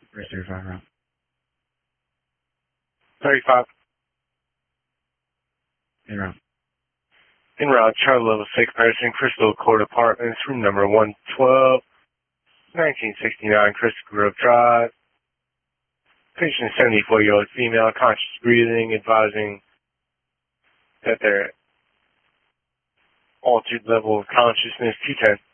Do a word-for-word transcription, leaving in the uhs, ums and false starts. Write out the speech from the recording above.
First thirty-five route. thirty-five. En route. En route, Charlie Level six, Patterson, Crystal Court Apartments, room number one twelve, nineteen sixty-nine, Crystal Grove Drive. Patient seventy-four-year-old female, conscious breathing, advising that their altered level of consciousness, two ten.